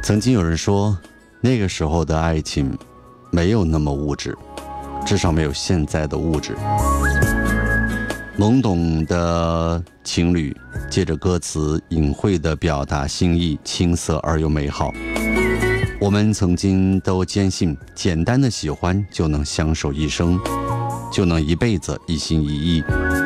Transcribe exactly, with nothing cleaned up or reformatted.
曾经有人说，那个时候的爱情没有那么物质，至少没有现在的物质。懵懂的情侣借着歌词隐晦地表达心意，青涩而又美好。我们曾经都坚信，简单的喜欢就能相守一生，就能一辈子一心一意。